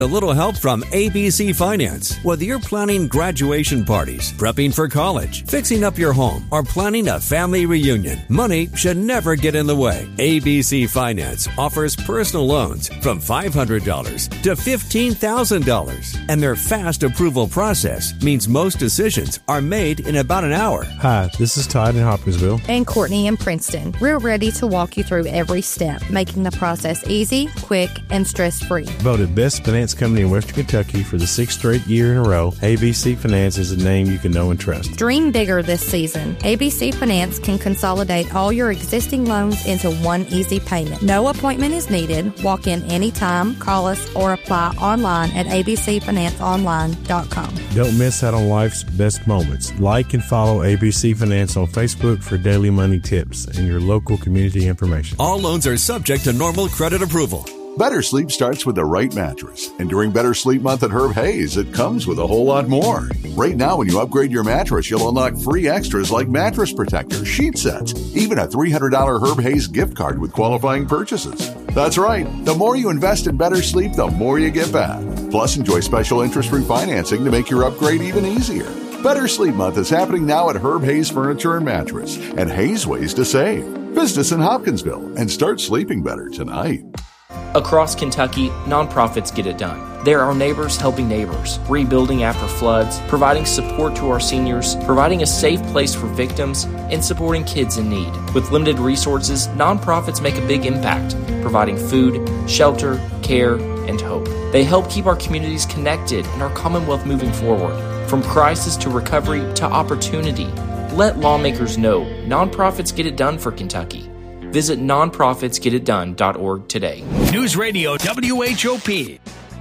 A little help from ABC Finance. Whether you're planning graduation parties, prepping for college, fixing up your home, or planning a family reunion, money should never get in the way. ABC Finance offers personal loans from $500 to $15,000. And their fast approval process means most decisions are made in about an hour. Hi, this is Todd in Hopkinsville. And Courtney in Princeton. We're ready to walk you through every step, making the process easy, quick, and stress-free. Voted Best Finance Company in Western Kentucky for the 6th straight year in a row, ABC Finance is a name you can know and trust. Dream bigger this season. ABC Finance can consolidate all your existing loans into one easy payment. No appointment is needed. Walk in anytime, call us, or apply online at abcfinanceonline.com. Don't miss out on life's best moments. Like and follow ABC Finance on Facebook for daily money tips and your local community information. All loans are subject to normal credit approval. Better sleep starts with the right mattress. And during Better Sleep Month at Herb Hayes, it comes with a whole lot more. Right now, when you upgrade your mattress, you'll unlock free extras like mattress protectors, sheet sets, even a $300 Herb Hayes gift card with qualifying purchases. That's right. The more you invest in better sleep, the more you get back. Plus, enjoy special interest-free financing to make your upgrade even easier. Better Sleep Month is happening now at Herb Hayes Furniture and Mattress and Hayes Ways to Save. Visit us in Hopkinsville and start sleeping better tonight. Across Kentucky, nonprofits get it done. There are neighbors helping neighbors, rebuilding after floods, providing support to our seniors, providing a safe place for victims, and supporting kids in need. With limited resources, nonprofits make a big impact, providing food, shelter, care, and hope. They help keep our communities connected and our Commonwealth moving forward. From crisis to recovery to opportunity, let lawmakers know nonprofits get it done for Kentucky. Visit nonprofitsgetitdone.org today. News Radio WHOP.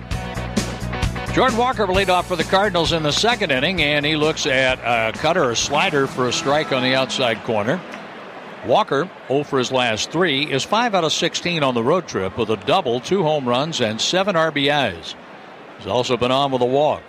Jordan Walker will lead off for the Cardinals in the second inning, and he looks at a cutter or slider for a strike on the outside corner. Walker, 0 for his last 3, is 5 out of 16 on the road trip with a double, 2 home runs, and 7 RBIs. He's also been on with a walk.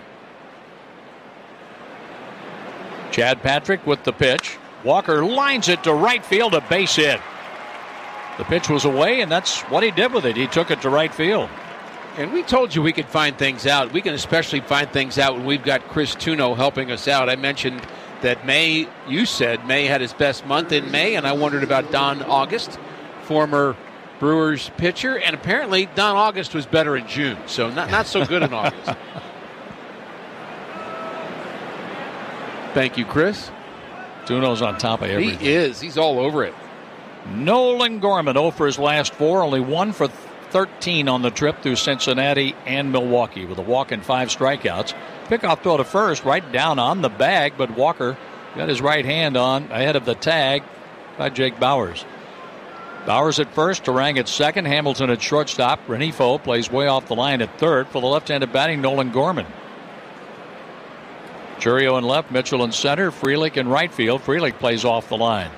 Chad Patrick with the pitch. Walker lines it to right field, a base hit. The pitch was away, and that's what he did with it. He took it to right field. And we told you we could find things out. We can especially find things out when we've got Chris Tuno helping us out. I mentioned that May, you said May had his best month in May, and I wondered about Don August, former Brewers pitcher, and apparently Don August was better in June, so not so good in August. Thank you, Chris. Tuno's on top of everything. He is. He's all over it. Nolan Gorman, 0 for his last 4, only 1 for 13 on the trip through Cincinnati and Milwaukee with a walk and 5 strikeouts. Pickoff throw to first, right down on the bag, but Walker got his right hand on ahead of the tag by Jake Bowers. Bowers at first, Turang at second, Hamilton at shortstop. Renifo plays way off the line at third for the left-handed batting Nolan Gorman. Churio in left, Mitchell in center, Frelick in right field. Frelick plays off the line.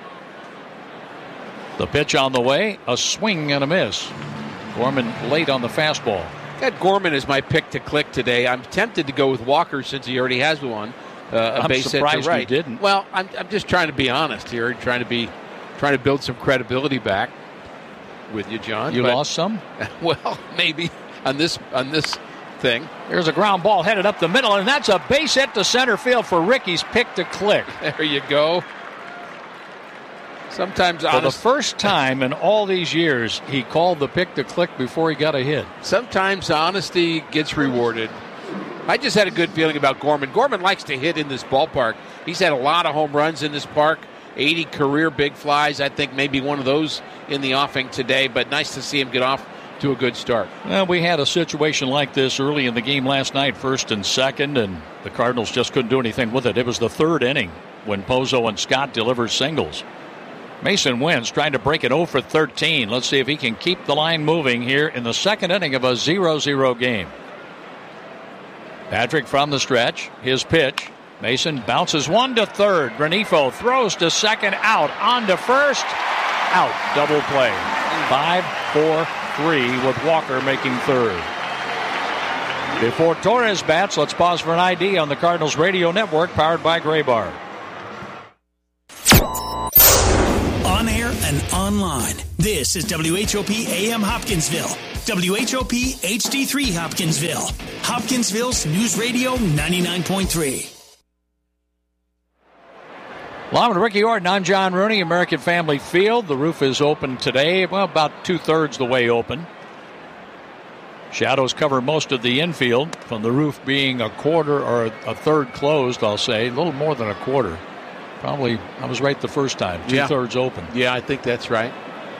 The pitch on the way, a swing and a miss. Gorman late on the fastball. Got Gorman as my pick to click today. I'm tempted to go with Walker since he already has one. A base hit to right. I'm surprised you didn't. Well, I'm just trying to be honest here, trying to build some credibility back with you, John. You lost some? Well, maybe on this thing. There's a ground ball headed up the middle, and that's a base hit to center field for Ricky's pick to click. There you go. Sometimes for the first time in all these years, he called the pick to click before he got a hit. Sometimes honesty gets rewarded. I just had a good feeling about Gorman. Gorman likes to hit in this ballpark. He's had a lot of home runs in this park, 80 career big flies. I think maybe one of those in the offing today, but nice to see him get off to a good start. Well, we had a situation like this early in the game last night, first and second, and the Cardinals just couldn't do anything with it. It was the third inning when Pozo and Scott delivered singles. Mason wins, trying to break it 0 for 13. Let's see if he can keep the line moving here in the second inning of a 0-0 game. Patrick from the stretch, his pitch. Mason bounces one to third. Renifo throws to second, out. On to first, out. Double play. 5-4-3 with Walker making third. Before Torres bats, let's pause for an ID on the Cardinals Radio Network, powered by Graybar. On air and online. This is WHOP AM Hopkinsville. WHOP HD3 Hopkinsville. Hopkinsville's News Radio 99.3. Live with Ricky Orton, I'm John Rooney, American Family Field. The roof is open today, well, about 2/3 the way open. Shadows cover most of the infield, from the roof being a quarter or a third closed, I'll say. A little more than a quarter. Probably, I was right the first time. 2/3 open. Yeah, I think that's right.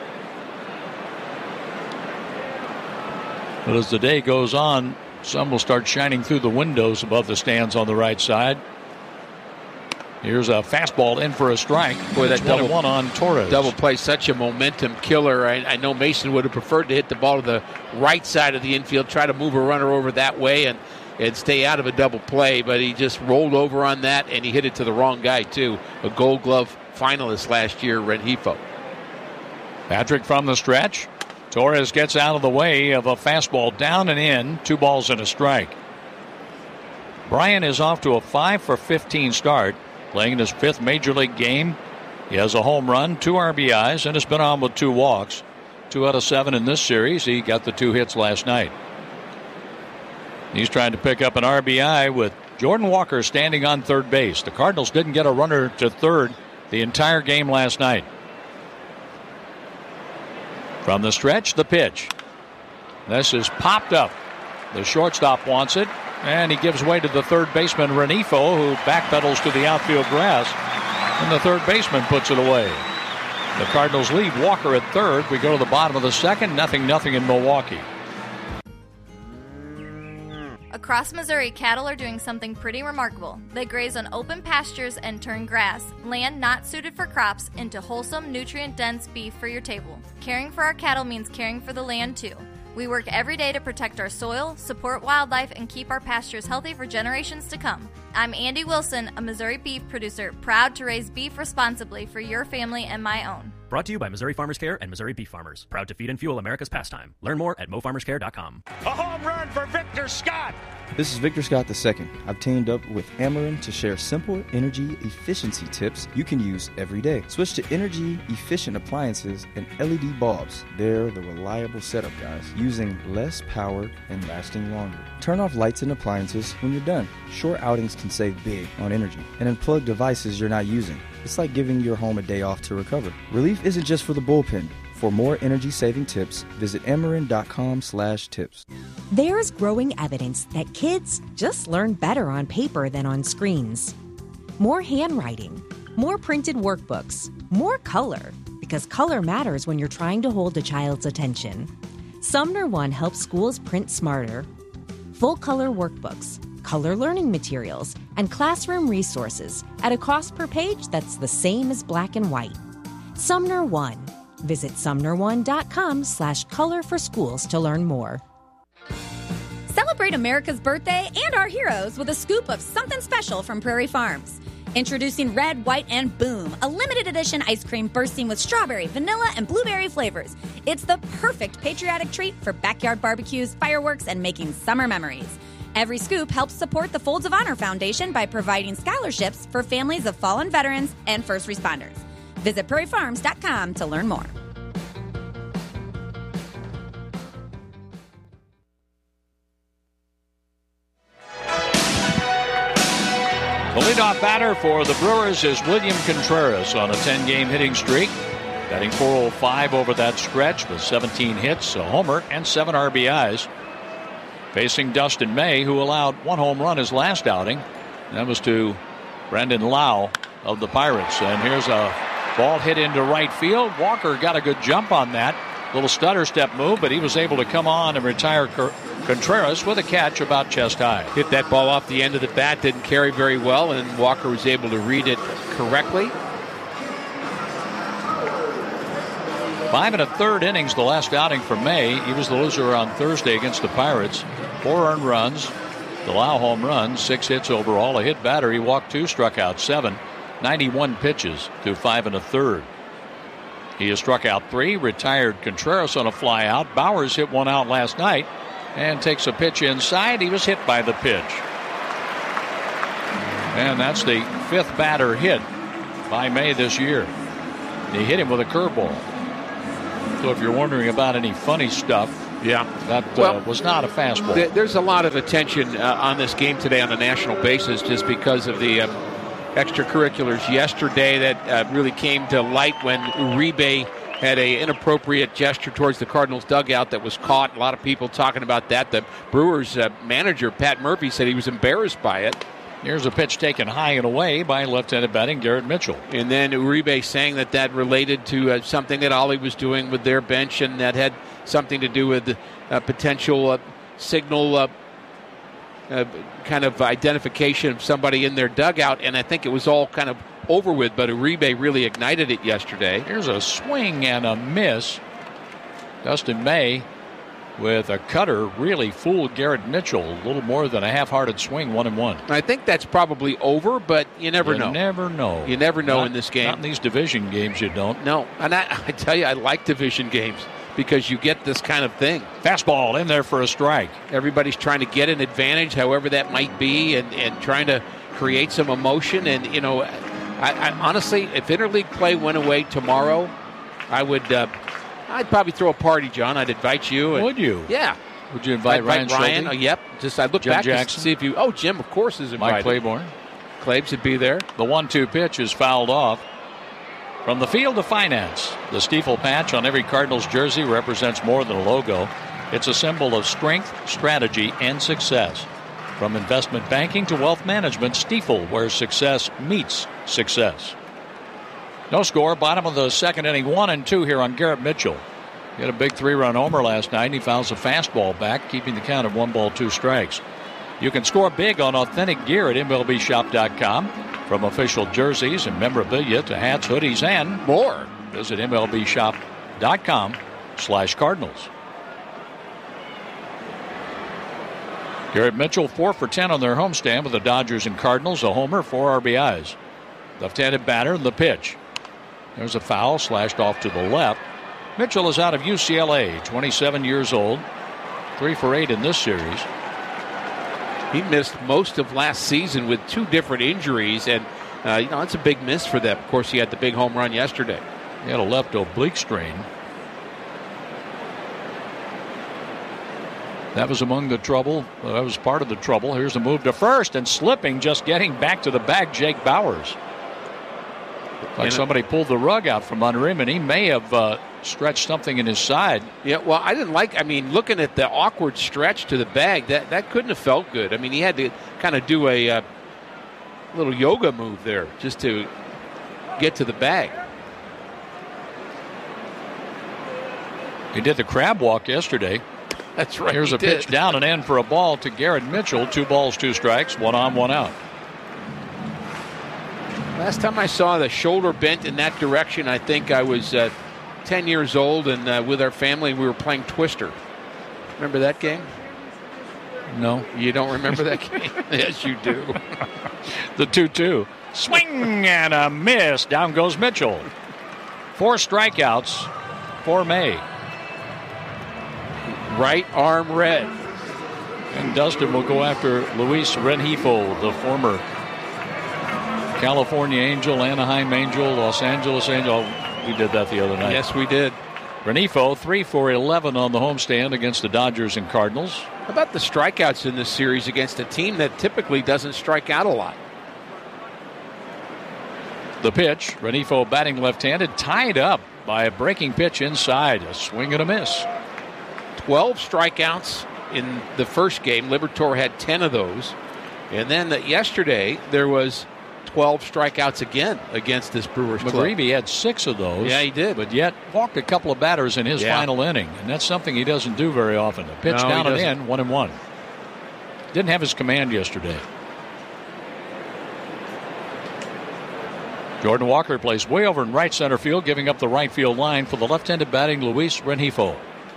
But as the day goes on, some will start shining through the windows above the stands on the right side. Here's a fastball in for a strike. Boy, that double 1-1 on Torres. Double play, such a momentum killer. I know Mason would have preferred to hit the ball to the right side of the infield, try to move a runner over that way and stay out of a double play, but he just rolled over on that, and he hit it to the wrong guy, too. A Gold Glove finalist last year, Rengifo. Patrick from the stretch. Torres gets out of the way of a fastball down and in. 2 balls and a strike. Bryan is off to a 5-for-15 start. Playing in his 5th Major League game. He has a home run, 2 RBIs, and has been on with 2 walks. 2 out of 7 in this series. He got the 2 hits last night. He's trying to pick up an RBI with Jordan Walker standing on third base. The Cardinals didn't get a runner to third the entire game last night. From the stretch, the pitch. This is popped up. The shortstop wants it. And he gives way to the third baseman, Rengifo, who backpedals to the outfield grass. And the third baseman puts it away. The Cardinals leave Walker at third. We go to the bottom of the second. 0-0 in Milwaukee. Across Missouri, cattle are doing something pretty remarkable. They graze on open pastures and turn grass, land not suited for crops, into wholesome, nutrient-dense beef for your table. Caring for our cattle means caring for the land, too. We work every day to protect our soil, support wildlife, and keep our pastures healthy for generations to come. I'm Andy Wilson, a Missouri beef producer, proud to raise beef responsibly for your family and my own. Brought to you by Missouri Farmers Care and Missouri Beef Farmers. Proud to feed and fuel America's pastime. Learn more at mofarmerscare.com. A home run for Victor Scott. This is Victor Scott II. I've teamed up with Ameren to share simple energy efficiency tips you can use every day. Switch to energy-efficient appliances and LED bulbs. They're the reliable setup, guys, using less power and lasting longer. Turn off lights and appliances when you're done. Short outings can save big on energy. And unplug devices you're not using. It's like giving your home a day off to recover. Relief isn't just for the bullpen. For more energy-saving tips, visit Ameren.com/tips. There's growing evidence that kids just learn better on paper than on screens. More handwriting, more printed workbooks, more color, because color matters when you're trying to hold a child's attention. Sumner One helps schools print smarter. Full-color workbooks, color learning materials, and classroom resources at a cost per page that's the same as black and white. Sumner One. Visit sumnerone.com/color for schools to learn more. Celebrate America's birthday and our heroes with a scoop of something special from Prairie Farms. Introducing Red, White, and Boom, a limited edition ice cream bursting with strawberry, vanilla, and blueberry flavors. It's the perfect patriotic treat for backyard barbecues, fireworks, and making summer memories. Every scoop helps support the Folds of Honor Foundation by providing scholarships for families of fallen veterans and first responders. Visit prairiefarms.com to learn more. The leadoff batter for the Brewers is William Contreras on a 10-game hitting streak. Batting .405 over that stretch with 17 hits, a homer, and 7 RBIs. Facing Dustin May, who allowed 1 home run his last outing. That was to Brandon Lau of the Pirates. And here's a ball hit into right field. Walker got a good jump on that. Little stutter step move, but he was able to come on and retire Contreras with a catch about chest high. Hit that ball off the end of the bat, didn't carry very well, and Walker was able to read it correctly. 5 1/3 innings the last outing for May. He was the loser on Thursday against the Pirates. 4 earned runs, the Lau home run, 6 hits overall, a hit batter. He walked 2, struck out 7, 91 pitches through 5 1/3. He has struck out 3, retired Contreras on a fly out. Bowers hit 1 out last night and takes a pitch inside. He was hit by the pitch. And that's the 5th batter hit by May this year. He hit him with a curveball. So if you're wondering about any funny stuff Yeah. That was not a fastball. There's a lot of attention on this game today on a national basis just because of the extracurriculars yesterday that really came to light when Uribe had an inappropriate gesture towards the Cardinals dugout that was caught. A lot of people talking about that. The Brewers manager, Pat Murphy, said he was embarrassed by it. Here's a pitch taken high and away by left-handed batting Garrett Mitchell. And then Uribe saying that related to something that Ollie was doing with their bench, and that had something to do with potential signal kind of identification of somebody in their dugout. And I think it was all kind of over with, but Uribe really ignited it yesterday. Here's a swing and a miss. Dustin May with a cutter really fooled Garrett Mitchell. A little more than a half-hearted swing, 1-1. I think that's probably over, but you never know. You never know. You never know in this game. Not in these division games, you don't. No, and I tell you, I like division games because you get this kind of thing. Fastball in there for a strike. Everybody's trying to get an advantage, however that might be, and trying to create some emotion. And, I honestly, if interleague play went away tomorrow, I'd probably throw a party, John. I'd invite you. Would you? Yeah. Would you invite Ryan? Yep. I'd look Jim back Jackson? to see if you. Oh, Jim, of course, is invited. Mike Claiborne. Claibs would be there. The 1-2 pitch is fouled off. From the Field of Finance, the Stiefel patch on every Cardinals jersey represents more than a logo. It's a symbol of strength, strategy, and success. From investment banking to wealth management, Stiefel, where success meets success. No score, bottom of the second inning, 1-2 here on Garrett Mitchell. He had a big 3-run homer last night, and he fouls a fastball back, keeping the count of 1-2 strikes. You can score big on authentic gear at MLBshop.com. From official jerseys and memorabilia to hats, hoodies, and more. Visit MLBshop.com/Cardinals. Garrett Mitchell, 4 for 10 on their homestand with the Dodgers and Cardinals. A homer, 4 RBIs. Left-handed batter, the pitch. There's a foul, slashed off to the left. Mitchell is out of UCLA, 27 years old. 3 for 8 in this series. He missed most of last season with 2 different injuries, and it's a big miss for them. Of course, he had the big home run yesterday. He had a left oblique strain. That was among the trouble. That was part of the trouble. Here's a move to first, and slipping, just getting back to the bag, Jake Bauers. Like somebody pulled the rug out from under him, and he may have stretched something in his side. Yeah, well, looking at the awkward stretch to the bag, that couldn't have felt good. I mean, he had to kind of do a little yoga move there just to get to the bag. He did the crab walk yesterday. That's right. Here's a pitch down and in for a ball to Garrett Mitchell. 2 balls, 2 strikes, 1 on, 1 out. Last time I saw the shoulder bent in that direction, I think I was 10 years old, and with our family, we were playing Twister. Remember that game? No. You don't remember that game? Yes, you do. The 2-2. Swing and a miss. Down goes Mitchell. 4 strikeouts for May. Right arm red. And Dustin will go after Luis Rengifo, the former California Angel, Anaheim Angel, Los Angeles Angel. We did that the other night. Yes, we did. Rengifo, 3 for 11 on the homestand against the Dodgers and Cardinals. How about the strikeouts in this series against a team that typically doesn't strike out a lot? The pitch, Rengifo batting left-handed, tied up by a breaking pitch inside. A swing and a miss. 12 strikeouts in the first game. Liberatore had 10 of those. And then yesterday, there was 12 strikeouts again against this Brewers club. McGreevy had 6 of those. Yeah, he did. But yet walked a couple of batters in his final inning. And that's something he doesn't do very often. A pitch down and in, 1-1. Didn't have his command yesterday. Jordan Walker plays way over in right center field, giving up the right field line for the left-handed batting Luis Rengifo.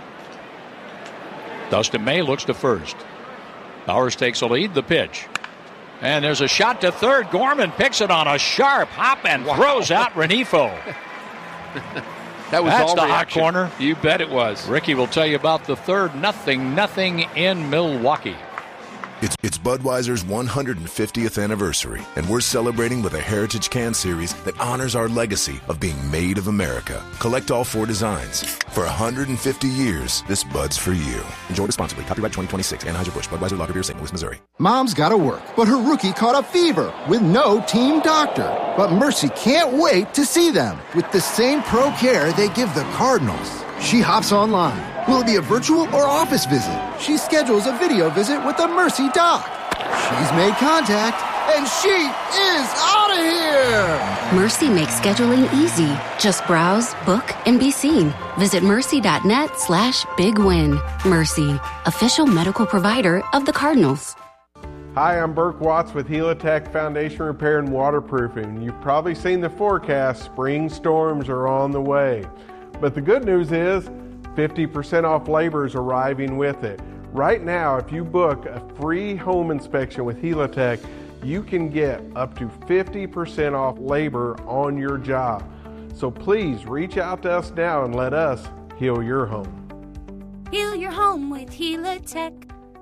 Dustin May looks to first. Bauers takes a lead. The pitch. And there's a shot to third. Gorman picks it on a sharp hop and throws out Rengifo. That's all the reaction. hot corner. You bet it was. Ricky will tell you about the third. 0-0 in Milwaukee. It's Budweiser's 150th anniversary, and we're celebrating with a Heritage Can Series that honors our legacy of being made of America. Collect all 4 designs. For 150 years, this Bud's for you. Enjoy responsibly. Copyright 2026. Anheuser-Busch. Budweiser Lager Beer, St. Louis, Missouri. Mom's gotta work, but her rookie caught a fever with no team doctor. But Mercy can't wait to see them with the same pro care they give the Cardinals. She hops online. Will it be a virtual or office visit? She schedules a video visit with the Mercy doc. She's made contact, and she is out of here! Mercy makes scheduling easy. Just browse, book, and be seen. Visit mercy.net/bigwin. Mercy, official medical provider of the Cardinals. Hi, I'm Burke Watts with Helitech Foundation Repair and Waterproofing. You've probably seen the forecast. Spring storms are on the way. But the good news is 50% off labor is arriving with it. Right now, if you book a free home inspection with Helitech, you can get up to 50% off labor on your job. So please reach out to us now and let us heal your home. Heal your home with Helitech.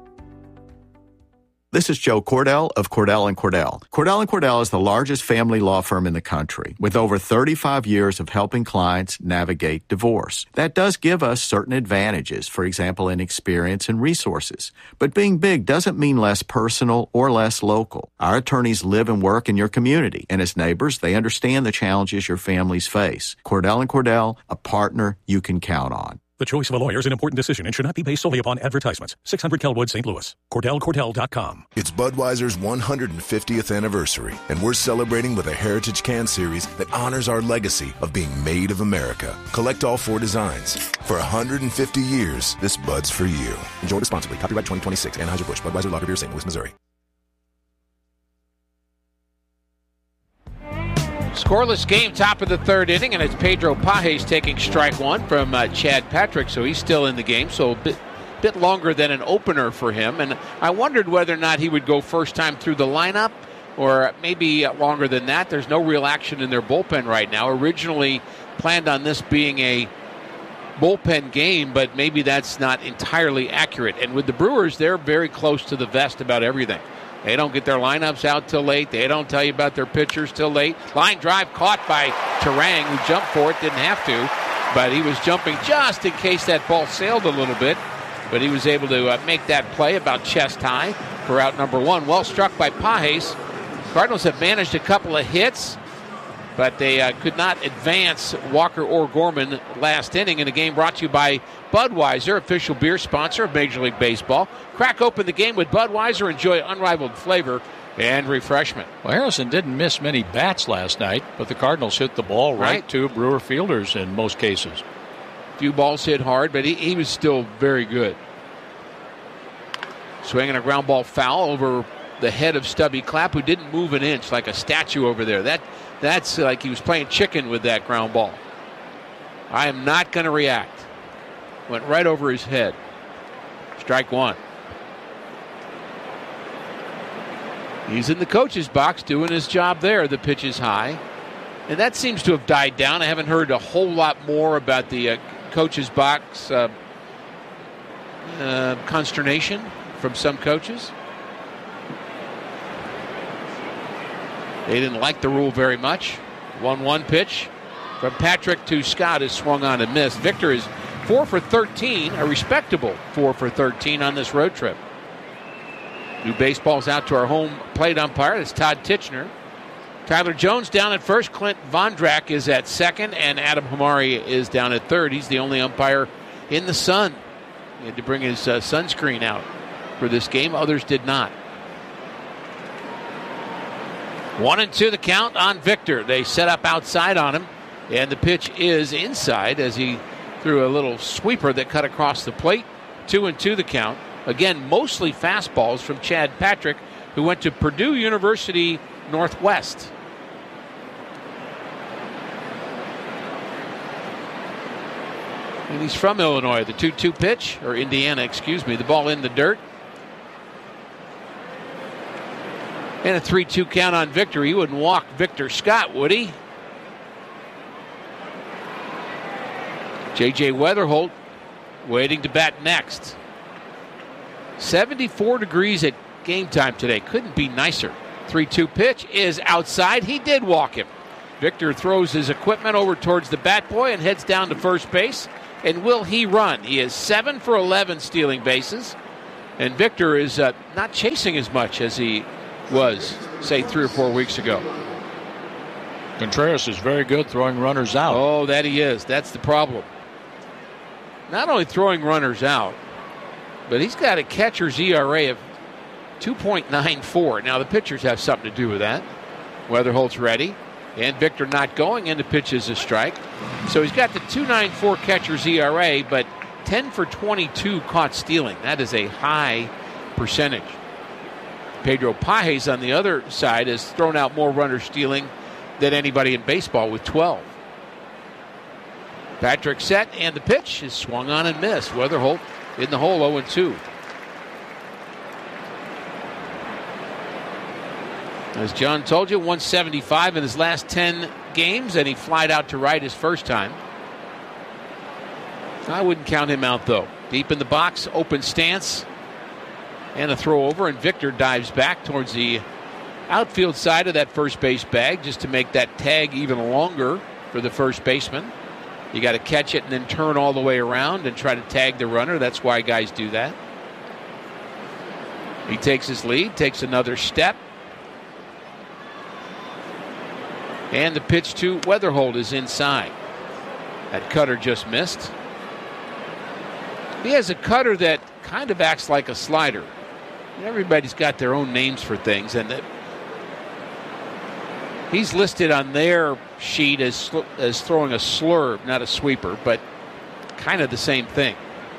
This is Joe Cordell of Cordell & Cordell. Cordell & Cordell is the largest family law firm in the country with over 35 years of helping clients navigate divorce. That does give us certain advantages, for example, in experience and resources. But being big doesn't mean less personal or less local. Our attorneys live and work in your community, and as neighbors, they understand the challenges your families face. Cordell & Cordell, a partner you can count on. The choice of a lawyer is an important decision and should not be based solely upon advertisements. 600 Kelwood, St. Louis. CordellCordell.com. It's Budweiser's 150th anniversary, and we're celebrating with a Heritage Can Series that honors our legacy of being made of America. Collect all 4 designs. For 150 years, this Bud's for you. Enjoy responsibly. Copyright 2026. Anheuser-Busch. Budweiser Lager Beer, St. Louis, Missouri. Scoreless game, top of the 3rd inning, and it's Pedro Pages taking strike 1 from Chad Patrick, so he's still in the game, so a bit longer than an opener for him. And I wondered whether or not he would go first time through the lineup, or maybe longer than that. There's no real action in their bullpen right now. Originally planned on this being a bullpen game, but maybe that's not entirely accurate. And with the Brewers, they're very close to the vest about everything. They don't get their lineups out till late. They don't tell you about their pitchers till late. Line drive caught by Terang, who jumped for it, didn't have to, but he was jumping just in case that ball sailed a little bit. But he was able to make that play about chest high for out number 1. Well struck by Pages. Cardinals have managed a couple of hits, but they could not advance Walker or Gorman last inning in a game brought to you by Budweiser, official beer sponsor of Major League Baseball. Crack open the game with Budweiser. Enjoy unrivaled flavor and refreshment. Well, Harrison didn't miss many bats last night, but the Cardinals hit the ball right to Brewer fielders in most cases. A few balls hit hard, but he was still very good. Swinging a ground ball foul over the head of Stubby Clapp, who didn't move an inch, like a statue over there. That's like he was playing chicken with that ground ball. I am not going to react. Went right over his head. Strike 1. He's in the coach's box doing his job there. The pitch is high. And that seems to have died down. I haven't heard a whole lot more about the coach's box consternation from some coaches. They didn't like the rule very much. 1-1 pitch from Patrick to Scott is swung on and missed. Victor is 4 for 13, a respectable 4 for 13 on this road trip. New baseballs out to our home plate umpire. That's Todd Titchener. Tyler Jones down at first. Clint Vondrak is at second, and Adam Hamari is down at third. He's the only umpire in the sun. He had to bring his sunscreen out for this game. Others did not. 1-2 the count on Victor. They set up outside on him, and the pitch is inside as he threw a little sweeper that cut across the plate. 2-2 the count. Again, mostly fastballs from Chad Patrick, who went to Purdue University Northwest. And he's from Illinois. The 2-2 pitch, or Indiana, excuse me. The ball in the dirt. And a 3-2 count on Victor. He wouldn't walk Victor Scott, would he? J.J. Weatherholt waiting to bat next. 74 degrees at game time today. Couldn't be nicer. 3-2 pitch is outside. He did walk him. Victor throws his equipment over towards the bat boy and heads down to first base. And will he run? He is 7 for 11 stealing bases. And Victor is not chasing as much as he was, say, 3 or 4 weeks ago. Contreras is very good throwing runners out. Oh, that he is. That's the problem. Not only throwing runners out, but he's got a catcher's ERA of 2.94. Now, the pitchers have something to do with that. Weatherholt's ready, and Victor not going, and the pitch is a strike. So he's got the 2.94 catcher's ERA, but 10 for 22 caught stealing. That is a high percentage. Pedro Pages, on the other side, has thrown out more runners stealing than anybody in baseball with 12. Patrick set, and the pitch is swung on and missed. Weatherholt in the hole, 0-2. As John told you, 175 in his last 10 games, and he flied out to right his first time. I wouldn't count him out, though. Deep in the box, open stance, and a throw over, and Victor dives back towards the outfield side of that first base bag just to make that tag even longer for the first baseman. You got to catch it and then turn all the way around and try to tag the runner. That's why guys do that. He takes his lead, takes another step. And the pitch to Weatherholt is inside. That cutter just missed. He has a cutter that kind of acts like a slider. Everybody's got their own names for things, and he's listed on their sheet as throwing a slurve, not a sweeper, but kind of the same thing.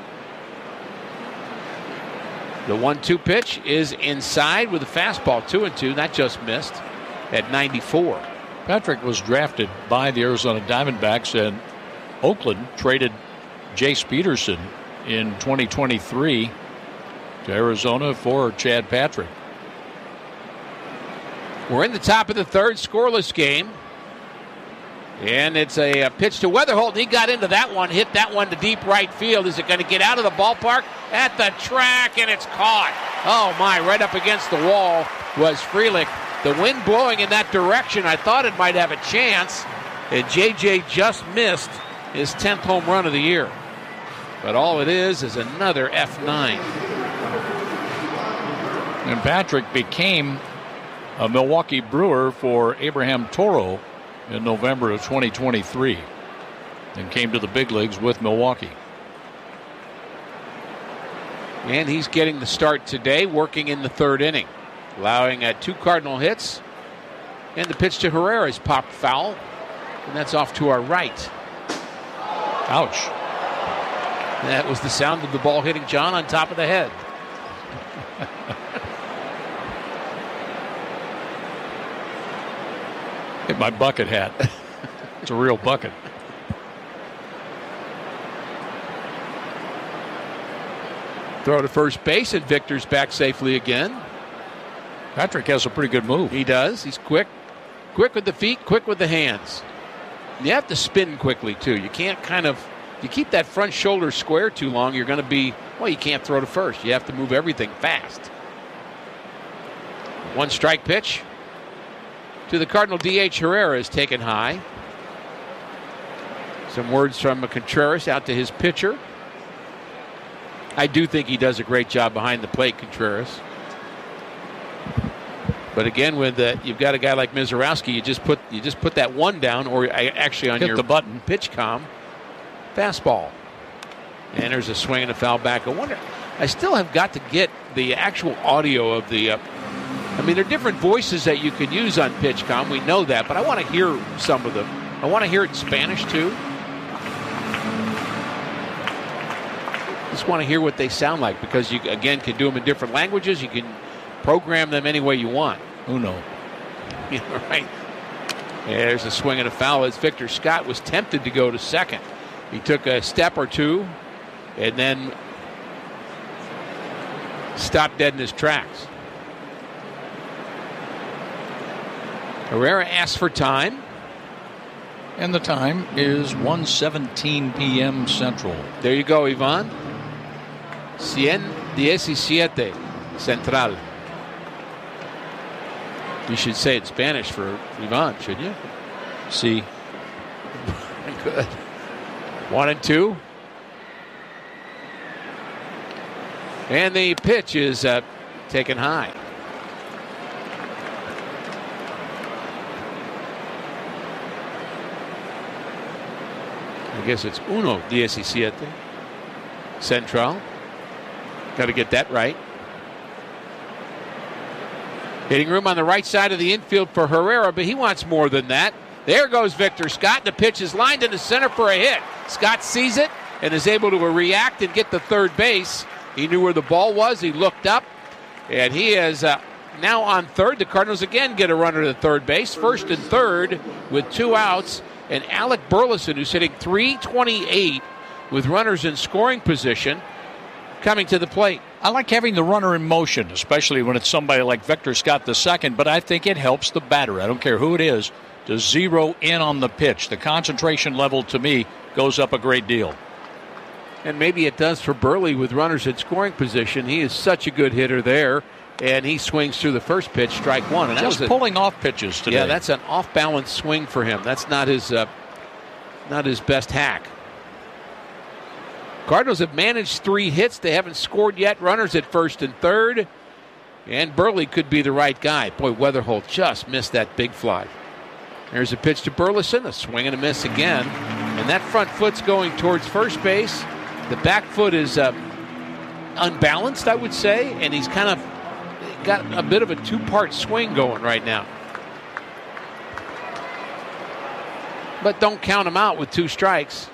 The 1-2 pitch is inside with a fastball, 2-2. That just missed at 94. Patrick was drafted by the Arizona Diamondbacks, and Oakland traded Jace Peterson in 2023 to Arizona for Chad Patrick. We're in the top of the third, scoreless game. And it's a pitch to Weatherholt. He got into that one, hit that one to deep right field. Is it going to get out of the ballpark? At the track, and it's caught. Oh, my, right up against the wall was Frelick. The wind blowing in that direction, I thought it might have a chance. And J.J. just missed his 10th home run of the year. But all it is another F9. And Patrick became a Milwaukee Brewer for Abraham Toro in November of 2023 and came to the big leagues with Milwaukee. And he's getting the start today, working in the third inning, allowing 2 Cardinal hits. And the pitch to Herrera is popped foul, and that's off to our right. Ouch. That was the sound of the ball hitting John on top of the head. Hit my bucket hat. It's a real bucket. Throw to first base, and Victor's back safely again. Patrick has a pretty good move. He does. He's quick. Quick with the feet, quick with the hands. You have to spin quickly, too. You can't if you keep that front shoulder square too long, you're going to be, you can't throw to first. You have to move everything fast. 1 strike pitch to the Cardinal DH. Herrera is taken high. Some words from Contreras out to his pitcher. I do think he does a great job behind the plate, Contreras. But again, with you've got a guy like Mizorowski, you just put that one down, or actually on your the button pitch comm, fastball. And there's a swing and a foul back. I still have got to get the actual audio of the. There are different voices that you can use on PitchCom. We know that, but I want to hear some of them. I want to hear it in Spanish, too. Just want to hear what they sound like, because you, again, can do them in different languages. You can program them any way you want. Uno. Yeah, right. There's a swing and a foul as Victor Scott was tempted to go to second. He took a step or two and then stopped dead in his tracks. Herrera asks for time. And the time is 1:17 p.m. Central. There you go, Ivan. 100 17 Central. You should say it in Spanish for Ivan, shouldn't you? See. Good. 1-2. And the pitch is taken high. I guess it's 1-17 Central. Got to get that right. Hitting room on the right side of the infield for Herrera, but he wants more than that. There goes Victor Scott. The pitch is lined into center for a hit. Scott sees it and is able to react and get to third base. He knew where the ball was. He looked up, and he is now on third. The Cardinals again get a runner to third base. First and third with 2 outs. And Alec Burleson, who's hitting .328 with runners in scoring position, coming to the plate. I like having the runner in motion, especially when it's somebody like Victor Scott II, but I think it helps the batter, I don't care who it is, to zero in on the pitch. The concentration level, to me, goes up a great deal. And maybe it does for Burley with runners in scoring position. He is such a good hitter there, and he swings through the first pitch, strike one. And just pulling off pitches today. Yeah, that's an off-balance swing for him. That's not his best hack. Cardinals have managed 3 hits. They haven't scored yet. Runners at first and third. And Burley could be the right guy. Boy, Weatherholt just missed that big fly. There's a pitch to Burleson. A swing and a miss again. And that front foot's going towards first base. The back foot is unbalanced, I would say. And he's kind of got a bit of a 2-part swing going right now. But don't count him out with 2 strikes.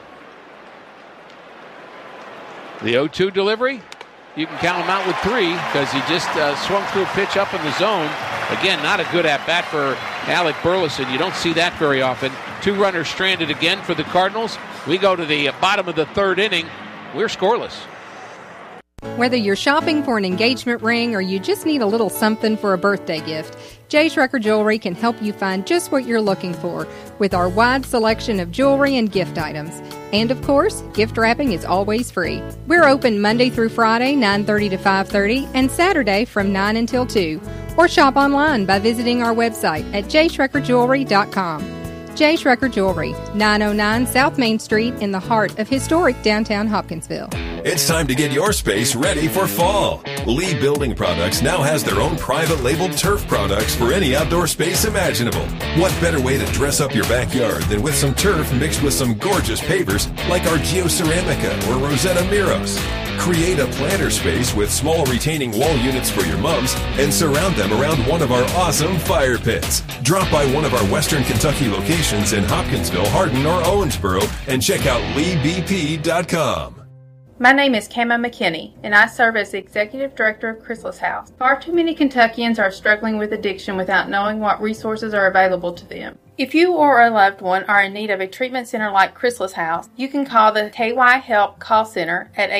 The 0-2 delivery, you can count him out with 3 because he just swung through a pitch up in the zone. Again, not a good at-bat for Alec Burleson. You don't see that very often. 2 runners stranded again for the Cardinals. We go to the bottom of the third inning. We're scoreless. Whether you're shopping for an engagement ring or you just need a little something for a birthday gift, J. Schrecker Jewelry can help you find just what you're looking for with our wide selection of jewelry and gift items. And of course, gift wrapping is always free. We're open Monday through Friday, 9:30 to 5:30, and Saturday from 9 until 2. Or shop online by visiting our website at jschreckerjewelry.com. J. Schrecker Jewelry, 909 South Main Street in the heart of historic downtown Hopkinsville. It's time to get your space ready for fall. Lee Building Products now has their own private labeled turf products for any outdoor space imaginable. What better way to dress up your backyard than with some turf mixed with some gorgeous pavers like our Geoceramica or Rosetta Miros? Create a planter space with small retaining wall units for your mums and surround them around one of our awesome fire pits. Drop by one of our Western Kentucky locations in Hopkinsville, Hardin, or Owensboro and check out LeeBP.com. My name is Kama McKinney, and I serve as the Executive Director of Chrysalis House. Far too many Kentuckians are struggling with addiction without knowing what resources are available to them. If you or a loved one are in need of a treatment center like Chrysalis House, you can call the KY Help call center at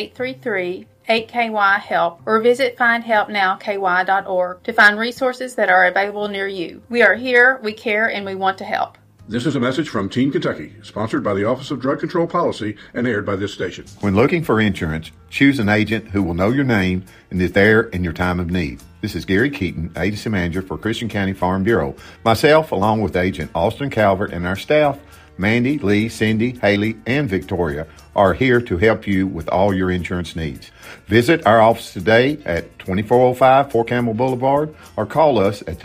833-8KY-HELP or visit findhelpnowky.org to find resources that are available near you. We are here, we care, and we want to help. This is a message from Teen Kentucky, sponsored by the Office of Drug Control Policy and aired by this station. When looking for insurance, choose an agent who will know your name and is there in your time of need. This is Gary Keaton, Agency Manager for Christian County Farm Bureau. Myself, along with Agent Austin Calvert and our staff, Mandy, Lee, Cindy, Haley, and Victoria, are here to help you with all your insurance needs. Visit our office today at 2405 Fort Campbell Boulevard or call us at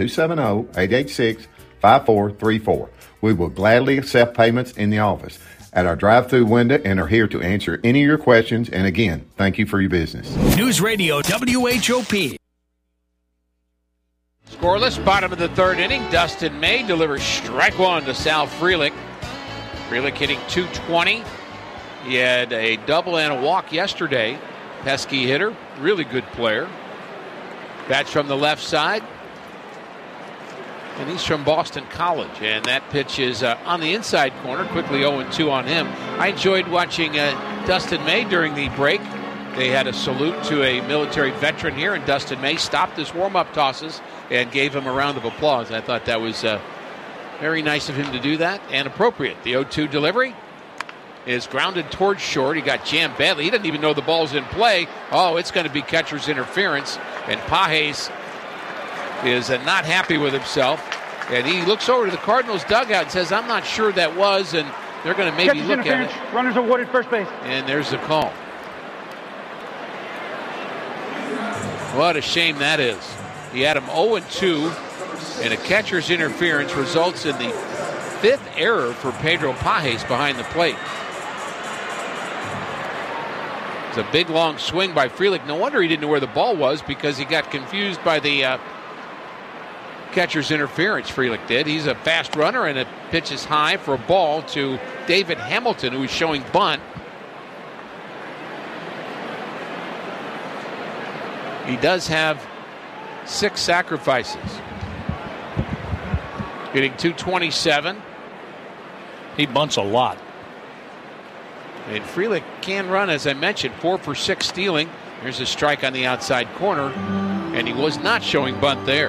270-886-5434. We will gladly accept payments in the office at our drive-through window and are here to answer any of your questions. And again, thank you for your business. News Radio WHOP. Scoreless, bottom of the third inning. Dustin May delivers strike one to Sal Frelick. Frelick hitting .220. He had a double and a walk yesterday. Pesky hitter, really good player. Bats from the left side. And he's from Boston College. And that pitch is on the inside corner. Quickly 0-2 on him. I enjoyed watching Dustin May during the break. They had a salute to a military veteran here, and Dustin May stopped his warm-up tosses and gave him a round of applause. I thought that was very nice of him to do that and appropriate. The 0-2 delivery. is grounded towards short. He got jammed badly. He doesn't even know the ball's in play. Oh, it's going to be catcher's interference. And Pages is not happy with himself. And he looks over to the Cardinals dugout and says, I'm not sure that was. And they're going to maybe look at it. Runners awarded first base. And there's the call. What a shame that is. He had him 0-2, and a catcher's interference results in the 5th error for Pedro Pages behind the plate. It's a big, long swing by Frelick. No wonder he didn't know where the ball was, because he got confused by the catcher's interference. Frelick did. He's a fast runner, and it pitches high for a ball to David Hamilton, who is showing bunt. He does have 6 sacrifices. Hitting .227. He bunts a lot. And Frelick can run, as I mentioned, 4 for 6 stealing. There's a strike on the outside corner, and he was not showing bunt there.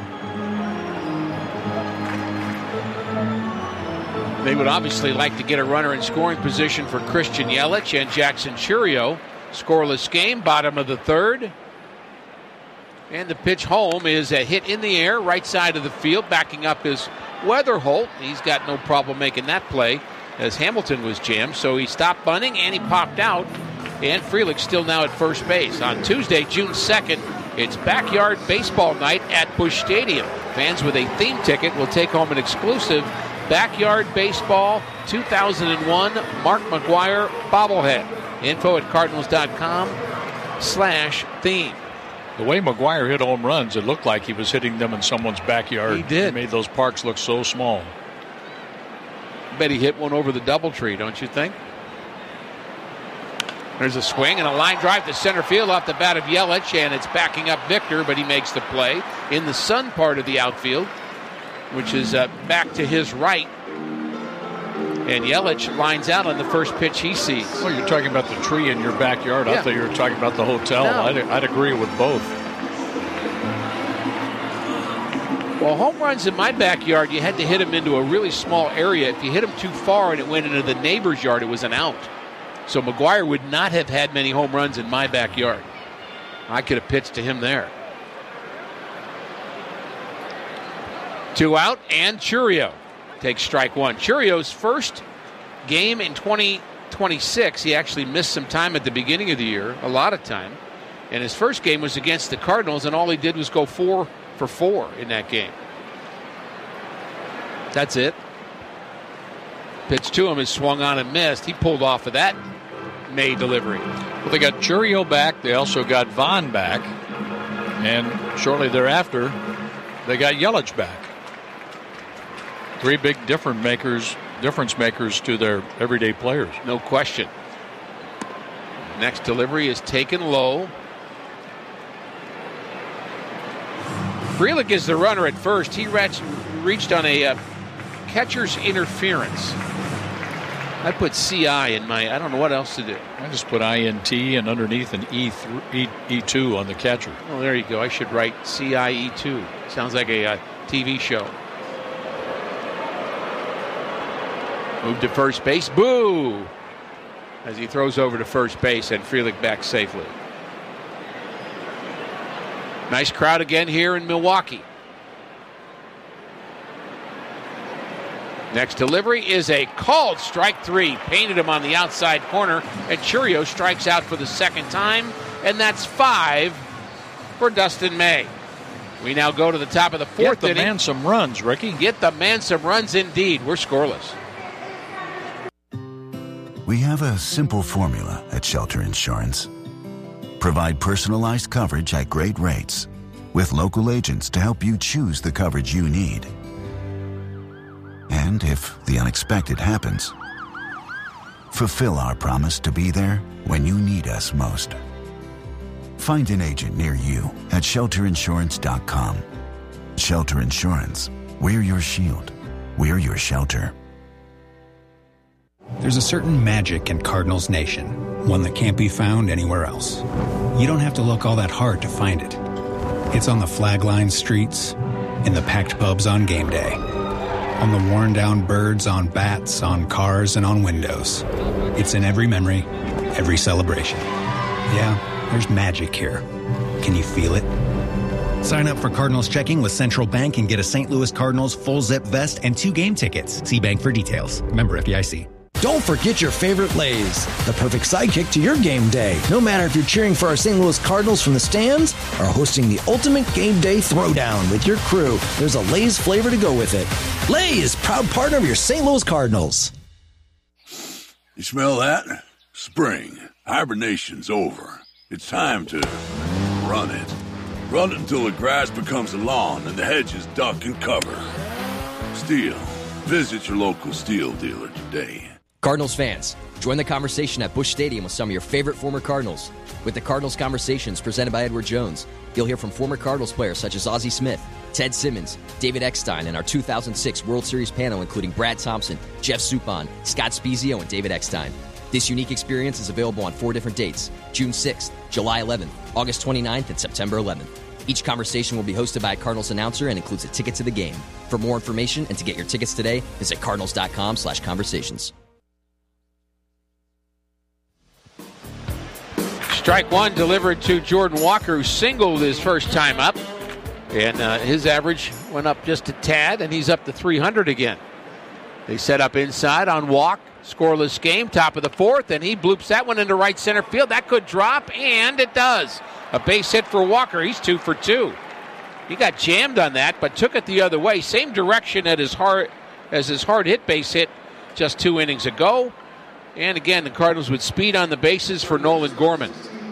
They would obviously like to get a runner in scoring position for Christian Yelich and Jackson Chourio. Scoreless game, bottom of the 3rd. And the pitch home is a hit in the air, right side of the field. Backing up is Weatherholt. He's got no problem making that play, as Hamilton was jammed. So he stopped bunting and he popped out. And Frelick still now at first base. On Tuesday, June 2nd, it's backyard baseball night at Busch Stadium. Fans with a theme ticket will take home an exclusive Backyard Baseball 2001 Mark McGwire bobblehead. Info at cardinals.com/theme. The way McGwire hit home runs, it looked like he was hitting them in someone's backyard. He did. He made those parks look so small. Bet he hit one over the DoubleTree, don't you think? There's a swing and a line drive to center field off the bat of Yelich, and it's backing up Victor, but he makes the play in the sun part of the outfield, which is back to his right. And Yelich lines out on the first pitch he sees. Well, you're talking about the tree in your backyard. Yeah. I thought you were talking about the hotel. No. I'd agree with both. Well, home runs in my backyard, you had to hit them into a really small area. If you hit them too far and it went into the neighbor's yard, it was an out. So McGwire would not have had many home runs in my backyard. I could have pitched to him there. 2 out, and Chourio takes strike 1. Chourio's first game in 2026. He actually missed some time at the beginning of the year, a lot of time. And his first game was against the Cardinals, and all he did was go 4 for 4 in that game. That's it. Pitch to him is swung on and missed. He pulled off of that May delivery. Well, they got Chourio back. They also got Vaughn back. And shortly thereafter, they got Yelich back. 3 big difference makers to their everyday players. No question. Next delivery is taken low. Frelick is the runner at first. He reached on a catcher's interference. I put CI in my, I don't know what else to do. I just put INT and underneath an E2 on the catcher. Oh, there you go. I should write CIE2. Sounds like a TV show. Move to first base. Boo! As he throws over to first base, and Frelick back safely. Nice crowd again here in Milwaukee. Next delivery is a called strike 3. Painted him on the outside corner, and Chourio strikes out for the second time, and that's 5 for Dustin May. We now go to the top of the 4th inning. Get the man some runs, Ricky. Get the man some runs indeed. We're scoreless. We have a simple formula at Shelter Insurance. Provide personalized coverage at great rates with local agents to help you choose the coverage you need. And if the unexpected happens, fulfill our promise to be there when you need us most. Find an agent near you at shelterinsurance.com. Shelter Insurance. We're your shield. We're your shelter. There's a certain magic in Cardinals Nation, one that can't be found anywhere else. You don't have to look all that hard to find it. It's on the flag-lined streets, in the packed pubs on game day, On the worn-down birds, on bats, on cars, and on windows. It's in every memory, every celebration. Yeah, there's magic here. Can you feel it? Sign up for Cardinals checking with Central Bank and get a St. Louis Cardinals full zip vest and 2 game tickets. See bank for details. Member FDIC. Don't forget your favorite Lay's, the perfect sidekick to your game day. No matter if you're cheering for our St. Louis Cardinals from the stands or hosting the ultimate game day throwdown with your crew, there's a Lay's flavor to go with it. Lay's, proud partner of your St. Louis Cardinals. You smell that? Spring. Hibernation's over. It's time to run it. Run it until the grass becomes a lawn and the hedges duck and cover. Steel. Visit your local Steel dealer today. Cardinals fans, join the conversation at Busch Stadium with some of your favorite former Cardinals. With the Cardinals Conversations presented by Edward Jones, you'll hear from former Cardinals players such as Ozzie Smith, Ted Simmons, David Eckstein, and our 2006 World Series panel including Brad Thompson, Jeff Suppan, Scott Spezio, and David Eckstein. This unique experience is available on 4 different dates: June 6th, July 11th, August 29th, and September 11th. Each conversation will be hosted by a Cardinals announcer and includes a ticket to the game. For more information and to get your tickets today, visit cardinals.com/conversations. Strike one delivered to Jordan Walker, who singled his first time up. And his average went up just a tad, and he's up to 300 again. They set up inside on walk. Scoreless game, top of the 4th, and he bloops that one into right center field. That could drop, and it does. A base hit for Walker. He's 2 for 2. He got jammed on that, but took it the other way. Same direction as his hard hit base hit just 2 innings ago. And again, the Cardinals with speed on the bases for Nolan Gorman.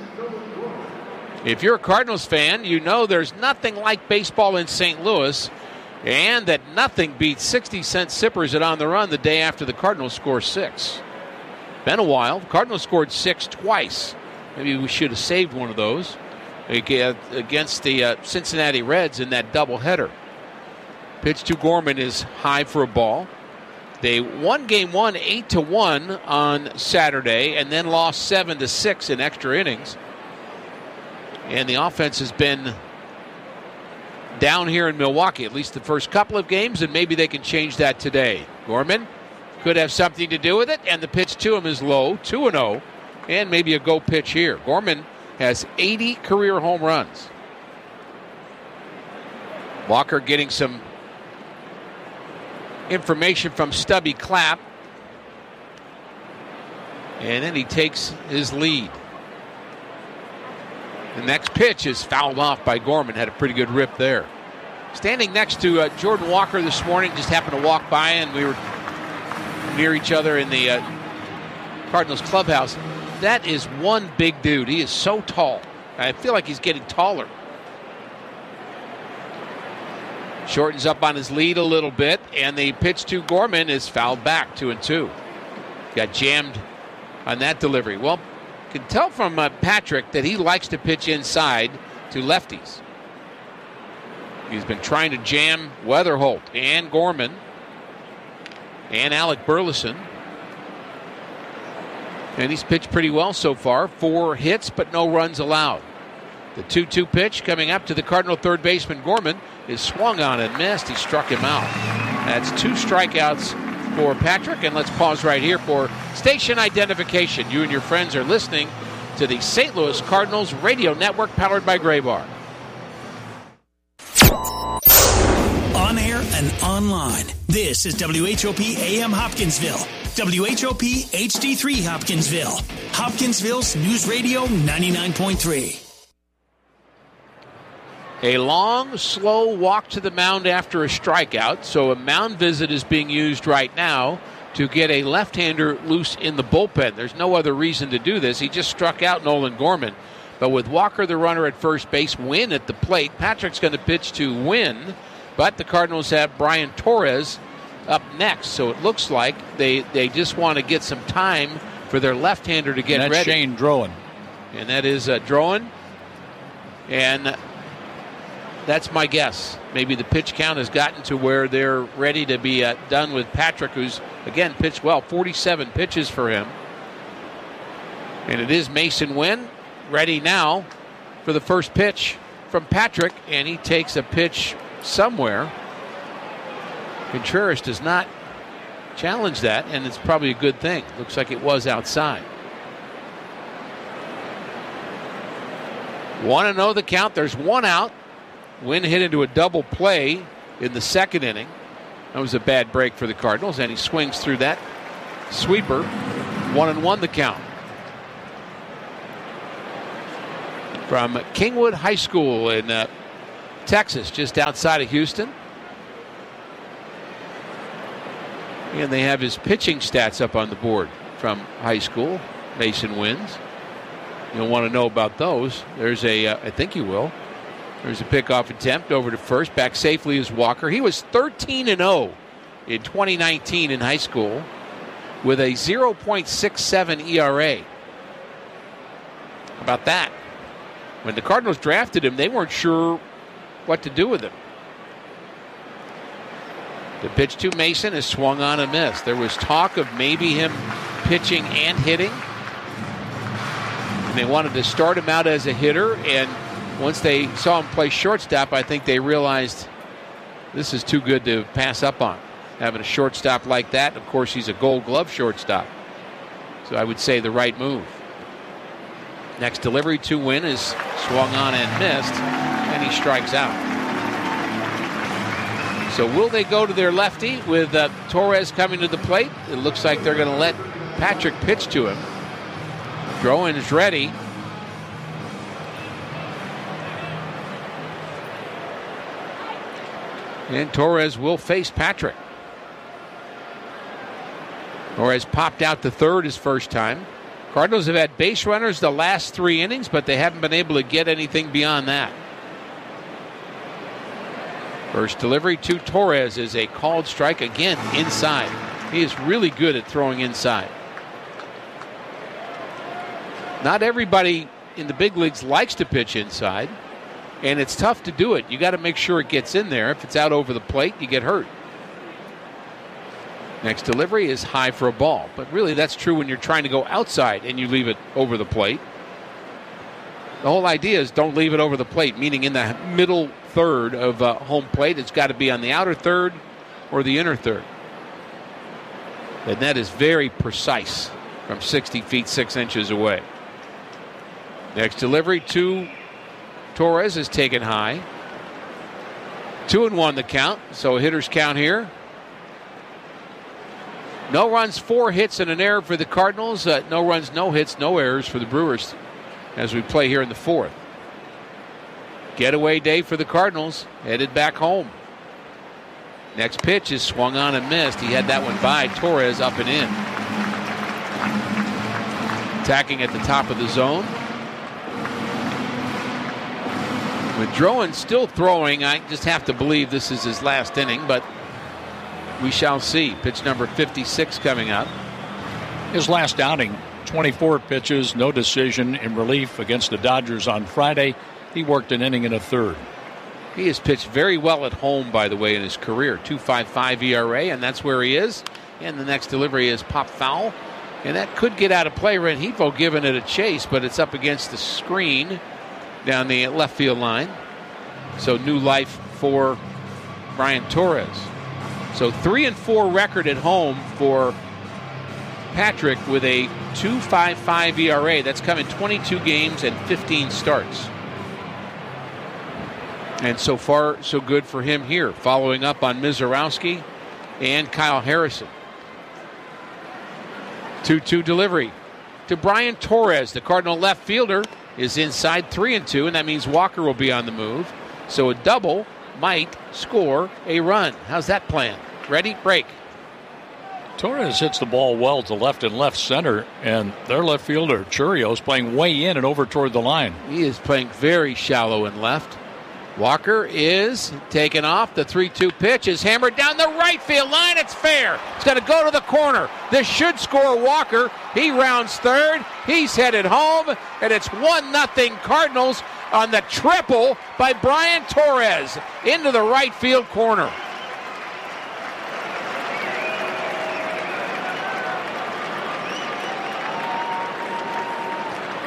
If you're a Cardinals fan, you know there's nothing like baseball in St. Louis, and that nothing beats 60-cent sippers at On the Run the day after the Cardinals score 6. Been a while. The Cardinals scored 6 twice. Maybe we should have saved one of those against the Cincinnati Reds in that doubleheader. Pitch to Gorman is high for a ball. They won game 1 8-1 on Saturday and then lost 7-6 in extra innings. And the offense has been down here in Milwaukee, at least the first couple of games, and maybe they can change that today. Gorman could have something to do with it, and the pitch to him is low, 2-0, and maybe a go pitch here. Gorman has 80 career home runs. Walker getting some information from Stubby Clapp, and then he takes his lead. The next pitch is fouled off by Gorman. Had a pretty good rip there. Standing next to Jordan Walker this morning, just happened to walk by, and we were near each other in the Cardinals clubhouse. That is one big dude. He is so tall. I feel like he's getting taller. Shortens up on his lead a little bit, and the pitch to Gorman is fouled back, 2-2. Got jammed on that delivery. Well, you can tell from Patrick that he likes to pitch inside to lefties. He's been trying to jam Weatherholt and Gorman and Alec Burleson. And he's pitched pretty well so far. 4 hits, but no runs allowed. The 2-2 pitch coming up to the Cardinal third baseman Gorman is swung on and missed. He struck him out. That's 2 strikeouts for Patrick. And let's pause right here for station identification. You and your friends are listening to the St. Louis Cardinals radio network powered by Graybar. On air and online. This is WHOP AM Hopkinsville. WHOP HD3 Hopkinsville. Hopkinsville's News Radio 99.3. A long, slow walk to the mound after a strikeout. So a mound visit is being used right now to get a left-hander loose in the bullpen. There's no other reason to do this. He just struck out Nolan Gorman. But with Walker, the runner at first base, Wynn at the plate, Patrick's going to pitch to Wynn. But the Cardinals have Brian Torres up next. So it looks like they just want to get some time for their left-hander to get ready. That's Shane Drowan. And that is Drowan. And that's my guess. Maybe the pitch count has gotten to where they're ready to be done with Patrick, who's, again, pitched well. 47 pitches for him. And it is Mason Wynn ready now for the first pitch from Patrick. And he takes a pitch somewhere. Contreras does not challenge that, and it's probably a good thing. Looks like it was outside. 1-0 the count. There's one out. Wynn hit into a double play in the second inning. That was a bad break for the Cardinals, and he swings through that sweeper. 1-1 the count. From Kingwood High School in Texas, just outside of Houston. And they have his pitching stats up on the board from high school. Mason Wins. You'll want to know about those. There's I think you will. There's a pickoff attempt over to first. Back safely is Walker. He was 13-0 in 2019 in high school with a 0.67 ERA. How about that? When the Cardinals drafted him, they weren't sure what to do with him. The pitch to Mason is swung on and missed. There was talk of maybe him pitching and hitting. And they wanted to start him out as a hitter, and once they saw him play shortstop, I think they realized this is too good to pass up on. Having a shortstop like that, of course, he's a Gold Glove shortstop. So I would say the right move. Next delivery to Wynn is swung on and missed, and he strikes out. So will they go to their lefty with Torres coming to the plate? It looks like they're going to let Patrick pitch to him. Throw-in is ready. And Torres will face Patrick. Torres popped out to third his first time. Cardinals have had base runners the last 3 innings, but they haven't been able to get anything beyond that. First delivery to Torres is a called strike, again inside. He is really good at throwing inside. Not everybody in the big leagues likes to pitch inside, and it's tough to do it. You got to make sure it gets in there. If it's out over the plate, you get hurt. Next delivery is high for a ball, but really that's true when you're trying to go outside and you leave it over the plate. The whole idea is don't leave it over the plate, meaning in the middle third of home plate. It's got to be on the outer third or the inner third. And that is very precise from 60 feet 6 inches away. Next delivery to Torres is taken high. 2-1 the count, so hitter's count here. No runs, 4 hits, and an error for the Cardinals. No runs, no hits, no errors for the Brewers as we play here in the fourth. Getaway day for the Cardinals, headed back home. Next pitch is swung on and missed. He had that one by Torres, up and in. Attacking at the top of the zone. Madroen still throwing. I just have to believe this is his last inning, but we shall see. Pitch number 56 coming up. His last outing, 24 pitches, no decision in relief against the Dodgers on Friday. He worked an inning and a third. He has pitched very well at home, by the way, in his career. 2.55 ERA, and that's where he is. And the next delivery is pop foul. And that could get out of play. Rengifo giving it a chase, but it's up against the screen down the left field line. So new life for Brian Torres. So 3-4 record at home for Patrick with a 2.55 ERA. That's come in 22 games and 15 starts. And so far, so good for him here, following up on Mizorowski and Kyle Harrison. 2-2 delivery to Brian Torres. The Cardinal left fielder is inside 3-2, and that means Walker will be on the move. So a double might score a run. How's that plan? Ready? Break. Torres hits the ball well to left and left center, and their left fielder, Churio, is playing way in and over toward the line. He is playing very shallow and left. Walker is taken off. The 3-2 pitch is hammered down the right field line. It's fair. It's going to go to the corner. This should score Walker. He rounds third. He's headed home, and it's 1-0 Cardinals on the triple by Brian Torres into the right field corner.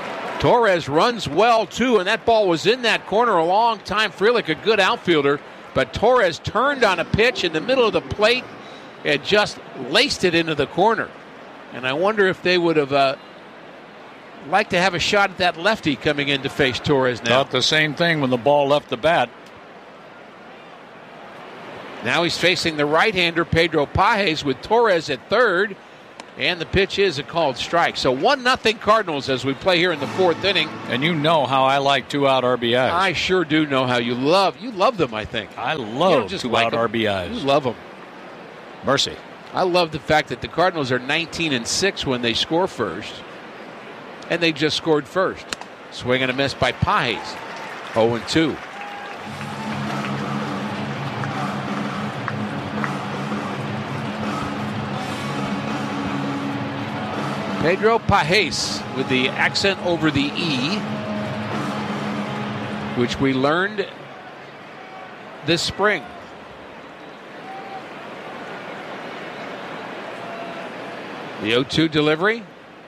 Torres runs well, too, and that ball was in that corner a long time. Frelick, a good outfielder, But Torres turned on a pitch in the middle of the plate and just laced it into the corner. And I wonder if they would have liked to have a shot at that lefty coming in to face Torres now. Thought the same thing when the ball left the bat. Now he's facing the right-hander Pedro Pages with Torres at third. And the pitch is a called strike. So 1-0 Cardinals as we play here in the fourth inning. And you know how I like 2-out RBIs. I sure do know how you love them, I think. I love 2-out RBIs. You love them. Mercy. I love the fact that the Cardinals are 19-6 when they score first. And they just scored first. Swing and a miss by Pages. 0-2. Pedro Pages with the accent over the E, which we learned this spring. The 0-2 delivery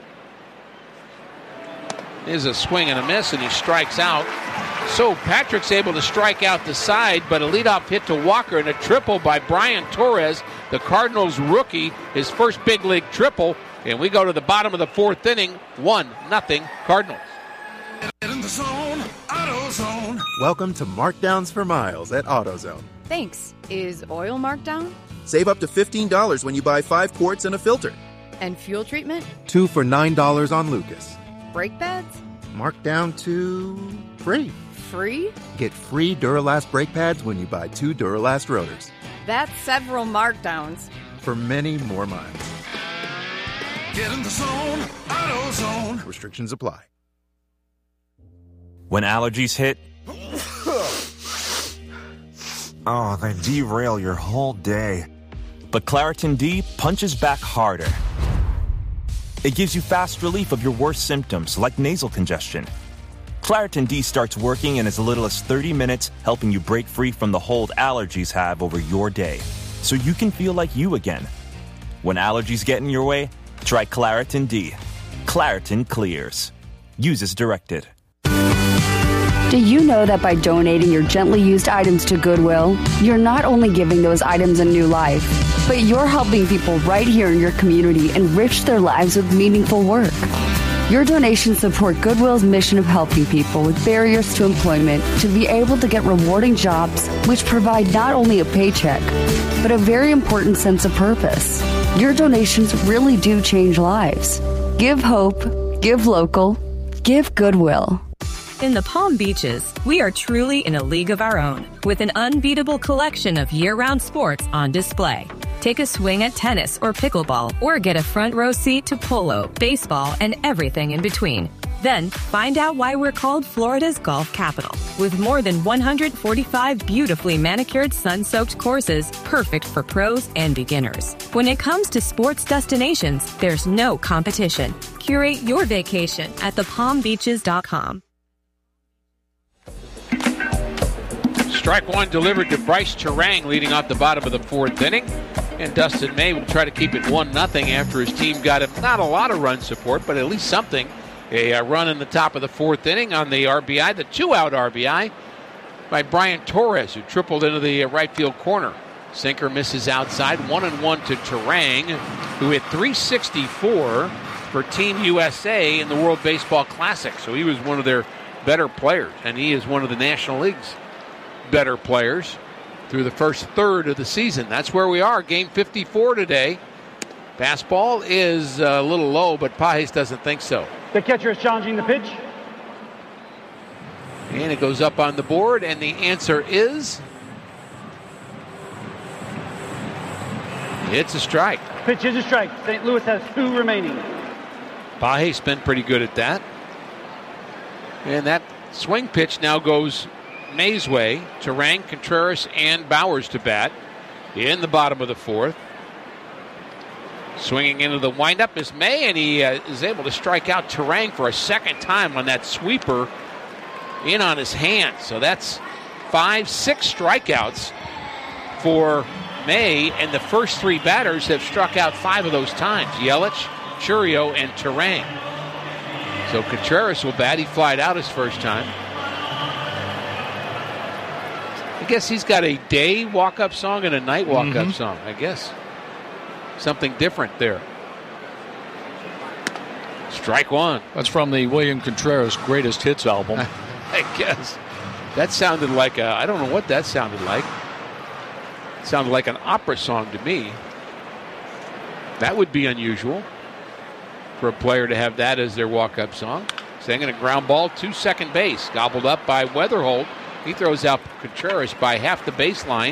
is a swing and a miss, and he strikes out. So Patrick's able to strike out the side, but a leadoff hit to Walker and a triple by Brian Torres, the Cardinals rookie, his first big league triple. And we go to the bottom of the fourth inning, 1-0 Cardinals. In the zone, AutoZone. Welcome to Markdowns for Miles at AutoZone. Thanks. Is oil marked down? Save up to $15 when you buy 5 quarts and a filter. And fuel treatment? 2 for $9 on Lucas. Brake pads? Marked down to free. Free? Get free Duralast brake pads when you buy 2 Duralast rotors. That's several markdowns. For many more miles. Get in the zone, AutoZone. Restrictions apply. When allergies hit, they derail your whole day. But Claritin D punches back harder. It gives you fast relief of your worst symptoms, like nasal congestion. Claritin D starts working in as little as 30 minutes, helping you break free from the hold allergies have over your day, so you can feel like you again. When allergies get in your way, try Claritin D. Claritin clears. Use as directed. Do you know that by donating your gently used items to Goodwill, you're not only giving those items a new life, but you're helping people right here in your community enrich their lives with meaningful work? Your donations support Goodwill's mission of helping people with barriers to employment to be able to get rewarding jobs which provide not only a paycheck, but a very important sense of purpose. Your donations really do change lives. Give hope, give local, give Goodwill. In the Palm Beaches, we are truly in a league of our own, with an unbeatable collection of year-round sports on display. Take a swing at tennis or pickleball, or get a front row seat to polo, baseball, and everything in between. Then, find out why we're called Florida's golf capital, with more than 145 beautifully manicured sun-soaked courses perfect for pros and beginners. When it comes to sports destinations, there's no competition. Curate your vacation at thepalmbeaches.com. Strike one delivered to Bryce Turang, leading off the bottom of the fourth inning. And Dustin May will try to keep it 1-0 after his team got him not a lot of run support, but at least something. A run in the top of the fourth inning on the RBI, the 2-out RBI by Brian Torres, who tripled into the right field corner. Sinker misses outside, 1-1 to Turang, who hit .364 for Team USA in the World Baseball Classic. So he was one of their better players, and he is one of the National League's better players through the first third of the season. That's where we are, game 54 today. Fastball is a little low, but Pages doesn't think so. The catcher is challenging the pitch. And it goes up on the board, and the answer is... it's a strike. Pitch is a strike. St. Louis has 2 remaining. Pages been pretty good at that. And that swing pitch now goes May's way. Turang, Contreras, and Bowers to bat in the bottom of the fourth. Swinging into the windup is May, and he is able to strike out Turang for a second time on that sweeper in on his hand. So that's 5-6 strikeouts for May, and the first 3 batters have struck out 5 of those times. Yelich, Chourio, and Turang. So Contreras will bat. He flied out his first time. I guess he's got a day walk-up song and a night walk-up song, I guess. Something different there. Strike one. That's from the William Contreras Greatest Hits album. I guess. That sounded like I don't know what that sounded like. It sounded like an opera song to me. That would be unusual for a player to have that as their walk-up song. Singing a ground ball to second base. Gobbled up by Weatherholt. He throws out Contreras by half the baseline.